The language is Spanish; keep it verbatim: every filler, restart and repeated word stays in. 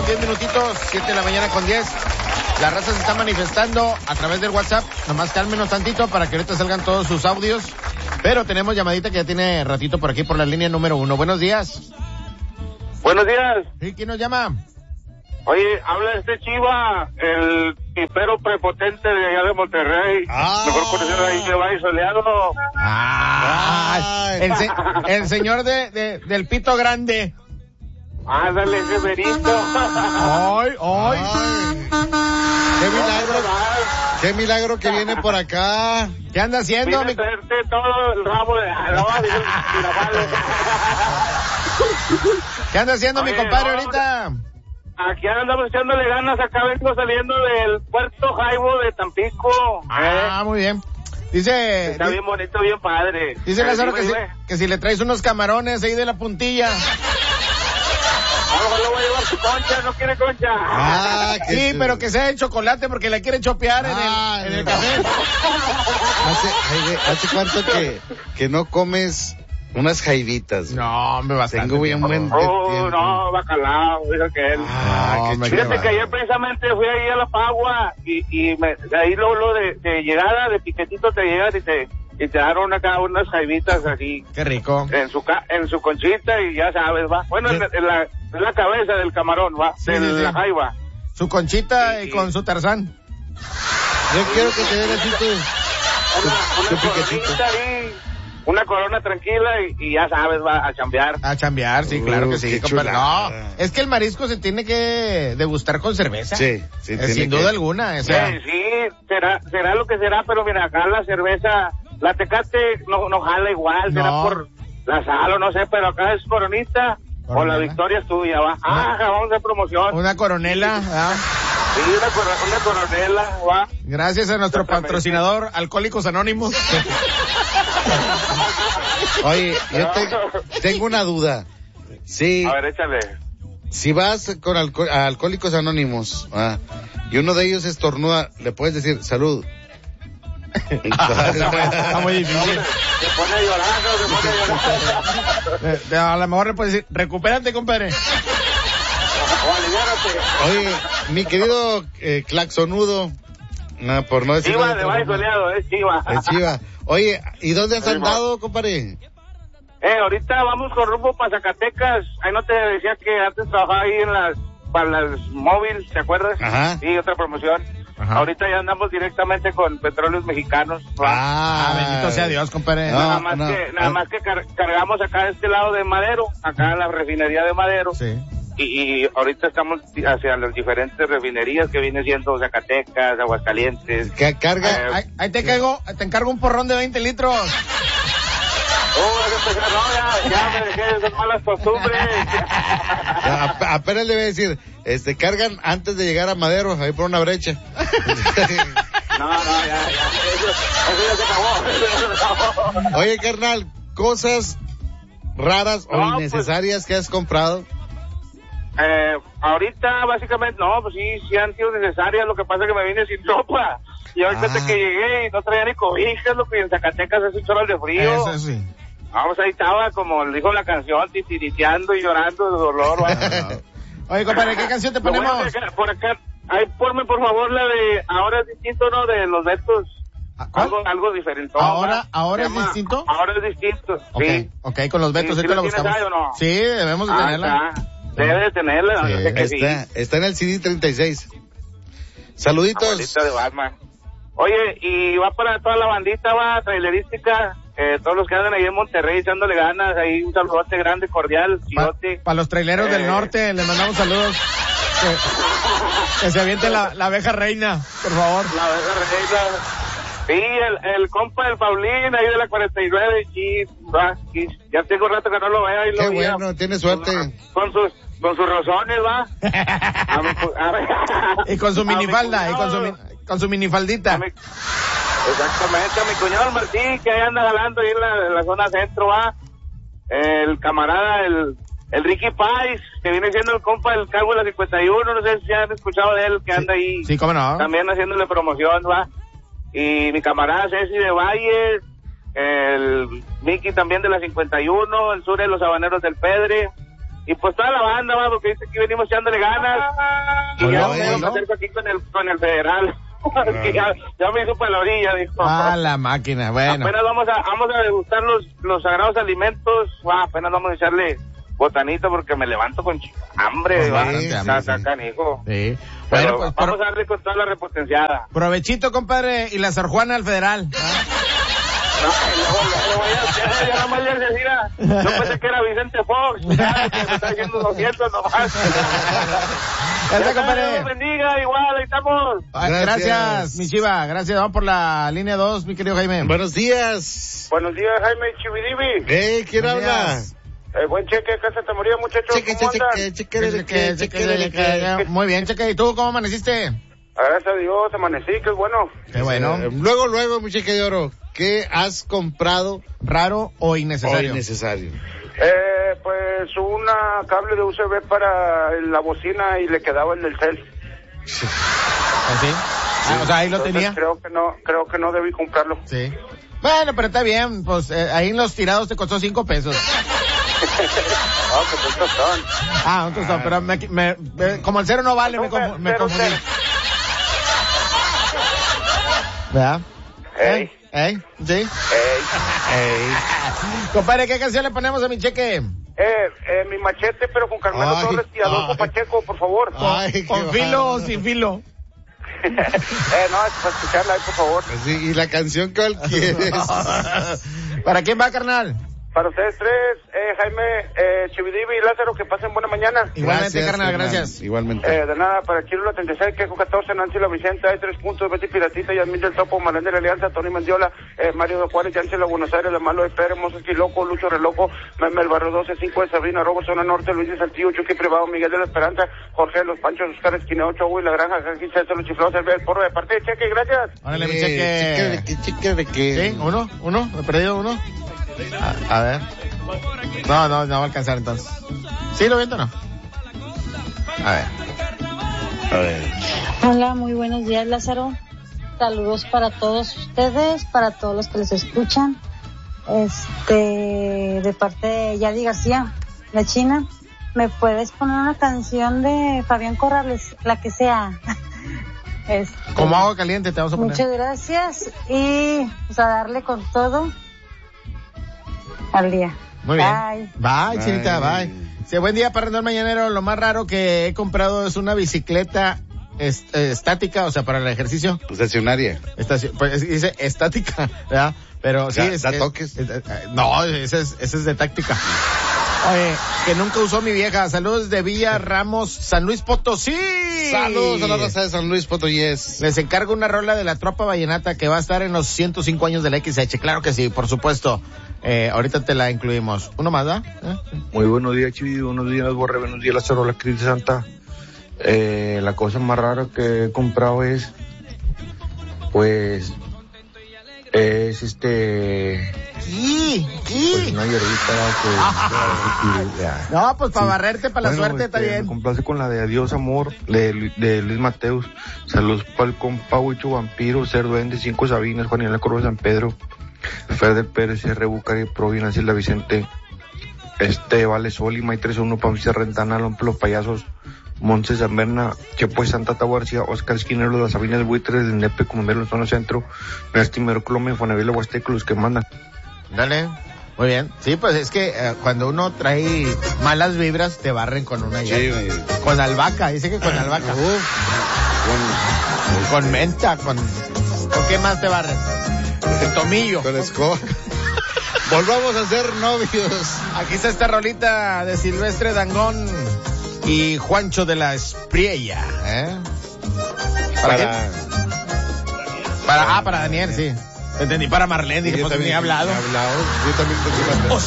diez minutitos, siete de la mañana con diez. La raza se está manifestando a través del WhatsApp. Nomás cálmenos tantito para que ahorita salgan todos sus audios. Pero tenemos llamadita que ya tiene ratito por aquí por la línea número uno. Buenos días. Buenos días. ¿Sí? ¿Quién nos llama? Oye, habla este Chiva, el tipero prepotente de allá de Monterrey. Ah. Mejor conocido ahí de Valle Soleado. Ah, el, se, el señor de, de, del pito grande. Ándale, ese verito. Ay, ay. Qué milagro, qué milagro que viene por acá. ¿Qué anda haciendo? Vine a traerte todo el ramo de... No, ¿Qué anda haciendo Oye, mi compadre no, ahorita? Aquí andamos echándole ganas, acá vengo saliendo del puerto Jaibo de Tampico. Ah, eh. muy bien. Dice... Está bien bonito, bien padre. Dice eh, Lázaro que, si, dime. que si le traes unos camarones ahí de la puntilla. Ahora le voy a llevar su concha, ¿no quiere concha? Ah, que Sí, se- pero que sea de chocolate porque la quiere chopear en Ah, el, en el no. café. Hace, ay, ¿hace cuánto que, que no comes unas jaibitas? No, me va a Tengo bien buen Oh, tiempo. no, bacalao, dijo que él. Ah, qué hombre, chulo. Fíjate que ayer precisamente fui ahí a La Pagua y, y me, de ahí luego, luego de, de llegada, de piquetito te llegas y te, y te daron acá unas jaibitas así Qué rico. en su ca, en su conchita y ya sabes, va. Bueno, en, la- en la, en la cabeza del camarón, va, Sí, de sí, sí. la jaiba. Su conchita Sí, y sí. con su tarzán. Yo quiero que te den así tu, Una, tu una piquetito. coronita ahí, una corona tranquila y, y ya sabes, va a chambear. A chambear, sí, Uh, claro que sí, qué compadre. No, chulada. es que el marisco se tiene que degustar con cerveza. Sí, sí, Eh, tiene sin que- duda alguna. O sea, Sí, sí, será, será lo que será, pero mira, acá la cerveza, la Tecate no, no jala igual, será No. por la sal o no sé, pero acá es coronita o Coronela. la victoria es tuya, va. Ah, vamos a hacer promoción. una coronela. ¿ah? Sí, una, coro- una coronela, va. Gracias a nuestro Exactamente. patrocinador, Alcohólicos Anónimos. Oye, yo te- tengo una duda. Sí, A ver, échale. si vas con alco- a Alcohólicos Anónimos ah, y uno de ellos estornuda, le puedes decir salud. Está muy difícil. Se pone a llorar, ¿no? Se pone a llorar. Eh, eh, a lo mejor le puedes decir, recupérate, compadre. O aliviárate. Oye, mi querido eh, claxonudo, no, por no decir Chiva de Valle Soleado, es Chiva. Es Chiva. Oye, ¿y dónde has Sí, andado, compadre? Eh, ahorita vamos con rumbo para Zacatecas. Ahí no te decía que antes trabajaba ahí en las, para las móviles, ¿te acuerdas? Ajá. Sí, otra promoción. Ajá. Ahorita ya andamos directamente con Petróleos Mexicanos. Ah, bendito sea Dios, compadre. No. nada más no, que, nada no. más que car- cargamos acá de este lado de Madero, acá en la refinería de Madero. Sí. Y, y ahorita estamos hacia las diferentes refinerías que viene siendo Zacatecas, Aguascalientes. Que carga. Eh, Ahí, ahí te caigo, te encargo un porrón de veinte litros. Oh, hay que empezar, no, ya, ya me dejé de esas malas costumbres. a- Apenas le voy a decir, este, cargan antes de llegar a Madero, ahí por una brecha. No, no, ya, ya, eso, eso ya se acabó, eso ya se acabó. Oye, carnal, cosas raras o No, pues- innecesarias que has comprado. Eh, ahorita básicamente, no, pues sí, sí han sido necesarias, lo que pasa es que me vine sin ropa. Y ahorita Ah. desde que llegué y no traía ni cobijas, lo que en Zacatecas hace un chorro de frío. Eso sí. Vamos, ahí estaba, como dijo la canción, titiriteando y llorando de dolor. ¿va? Oye, compadre, ¿qué canción te Lo bueno ponemos? es que por acá, ahí ponme por favor la de Ahora es distinto, ¿no? De los Betos. ¿Cuál? Algo, algo diferente. ¿Ahora- ¿va? ahora Se es llama distinto? Ahora es distinto, Ok, sí. ok, con los Betos, Sí, ahorita ¿sí la la tienes buscamos. ahí o no? Sí, debemos de Ah, tenerla. está. Debe de tenerla, Sí. yo sé que sí. Está, está en el C D treinta y seis. Saluditos. Abuelita de Batman. Oye, y va para toda la bandita, va, trailerística, eh, todos los que andan ahí en Monterrey echándole ganas, ahí un saludote grande, cordial, Para chidote. los traileros del Eh. norte, les mandamos saludos. Que, que se aviente la, la abeja reina, por favor. La abeja reina. Sí, el, el compa del Paulín, ahí de la cuarenta y nueve, y, va, y ya tengo rato que no lo veo, ahí lo Qué vi, bueno, tiene suerte. Con sus, con sus rozones, va. A mi cu- a mi- Y con su a mi minifalda, y con su, cuñado. mi- con su minifaldita. A mi- Exactamente, a mi cuñado Martín, que ahí anda jalando ahí en la, en la zona centro, va. El camarada, el, el Ricky Pais, que viene siendo el compa del cargo de la cincuenta y uno, no sé si han escuchado de él, que anda ahí Sí, cómo no. también haciéndole promoción, va. Y mi camarada Ceci de Valle, el Mickey también de la cincuenta y uno, el sur de los Habaneros del Pedre, y pues toda la banda, va, porque dice que venimos echándole ganas. Y Bueno, ya bueno. me acerco aquí con el, con el federal. Que ya, ya me hizo para la orilla, dijo. Ah, la máquina, bueno. Apenas vamos a, vamos a degustar los, los sagrados alimentos, va, apenas vamos a echarle botanita porque me levanto con ch- hambre, Con va, bastante está, hambre, está sí. canijo. Sí. Pero Bueno, pues, vamos pro- a darle con toda la repotenciada. provechito, compadre, y la Sor Juana al federal. No, y luego, luego, ya, ya, ya nada más le decía, yo pensé que era Vicente Fox, ya, que me está diciendo doscientos nomás. Gracias, Dios compadre. bendiga, igual, ahí estamos. Ay, Gracias. Gracias. mi chiva, gracias. Vamos por la línea dos, mi querido Jaime. Buenos días. Buenos días, Jaime Chividivi. Eh, ¿quién Buenos habla? días. Eh, buen cheque, acá Santa María, muchachos, Cheque, ¿cómo cheque, andan? cheque, cheque, cheque, cheque, cheque. Muy bien, cheque. ¿Y tú cómo amaneciste? Gracias a Dios, amanecí, qué bueno. Qué bueno. Eh, luego, luego, mi cheque de oro, ¿qué has comprado ¿Raro o o innecesario? innecesario? Eh, pues una cable de U S B para la bocina y le quedaba el del cel. ¿Ah, sí? Ah, o sea, ahí lo Entonces, tenía. Creo que no, creo que no debí comprarlo. Sí. Bueno, pero está bien, pues eh, ahí en los tirados te costó cinco pesos. Ah, que pues tostón. Ah, un tostón, pero me, me- me- como el cero no vale, me, confu- me Cero, confundí. cero. ¿Verdad? Ey. ¿Eh? ¿Sí? Ey. Ey. Compadre, ¿qué canción le ponemos a mi cheque? Eh, eh, mi machete, pero con Carmelo Ay, Torres y Adolfo ay. Pacheco, por favor. Ay, qué ¿Con filo o bárbaro. sin filo? eh, no, es para escucharla ahí, por favor. Sí, y la canción que quieres. ¿Para quién va, carnal? Para ustedes tres, eh, Jaime, eh, Chividivi y Lázaro, que pasen buena mañana. Igualmente, carnal, carnal. gracias. Igualmente. Eh, de nada, para Chirulo treinta y seis, Quejo catorce, Nancy La Vicenta, hay tres puntos, Betty Piratita, Yasmín del Topo, Marlene de la Alianza, Tony Mendiola, eh, Mario de Juárez, Yancela Buenos Aires, La Malo de Pérez, Moses Quiloco, Lucho Reloco, Meme El Barrio doce, cinco de Sabrina, Robo, Zona Norte, Luis de Saltillo, Chucky Privado, Miguel de la Esperanza, Jorge de Los Panchos, Oscar Esquina ocho, Uy, La Granja, Janquín, César, Los Chiflados, Cerveza, El Porro, de parte de Cheque, gracias. Órale, mi Eh, cheque. cheque de qué, cheque de qué. ¿Sí? ¿Uno? ¿Uno? ¿He perdido uno? A, a ver. No, no, no va a alcanzar entonces. ¿Sí lo viento o no? A ver. A ver. Hola, muy buenos días, Lázaro. Saludos para todos ustedes, para todos los que les escuchan. Este, de parte de Yadi García, la China. ¿Me puedes poner una canción de Fabián Corrales, la que sea? Este, Como agua caliente te vamos a poner. muchas gracias y pues a darle con todo al día. Muy bien. Bye. Bye, chinita, Bye. bye. Sí, buen día, Parrandón Mañanero. Lo más raro que he comprado es una bicicleta est- eh, estática, o sea, para el ejercicio. Pues estacionaria. Estaci- pues dice estática, ¿verdad? Pero sí Da- es... da es- toques. es- eh, no, ese es, ese es de táctica. Oye, que nunca usó mi vieja. Saludos de Villa Ramos, San Luis Potosí. Saludos a la raza de San Luis Potosí. Les encargo una rola de la Tropa Vallenata que va a estar en los ciento cinco años del X H. Claro que sí, por supuesto. Eh, ahorita te la incluimos. Uno más, ¿da? ¿Eh? Muy buenos días, Chivi, buenos días, Borre, buenos días, Lázaro, la Cris de Santa. Eh, la cosa más rara que he comprado es, pues, es este, ¿Qué? pues ¿Qué? una hierbita que, ya. No, pues para Sí. barrerte, para la Bueno, suerte, está este, bien. Me complace con la de Adiós Amor, de, Lu- de Luis Mateus. Saludos para el compa Huicho Vampiro, Ser Duende, Cinco Sabinas, Juan Inés Corvo San Pedro, Feder Pérez, R. Bucari, Provincia, La Vicente, este, Vale Sol y May tres uno, Pamcia Rentana, Lompe Los Payasos, Monse Zamberna, Chepo Santa Tahuarcia, Oscar Esquinero, Las Sabinas Buitres, de Nepe, Comendero, Zona Centro, Nestimero, Colombia, Fonavila, Huasteco, los que mandan. Dale. Muy bien. Sí, pues es que eh, cuando uno trae malas vibras, te barren con una Sí, hierba. güey. Con albahaca, dice que con albahaca. Uf. Con menta, con... ¿Con qué más te barren? El tomillo. Con, con escoba. Volvamos a ser novios. Aquí está esta rolita de Silvestre Dangond y Juancho de la Espriella, ¿eh? ¿Para, Para... quién? Para, ah, para Daniel, sí. Entendí para Marlene, dije, Yo pues también ni he hablado. he hablado. Yo también entendí la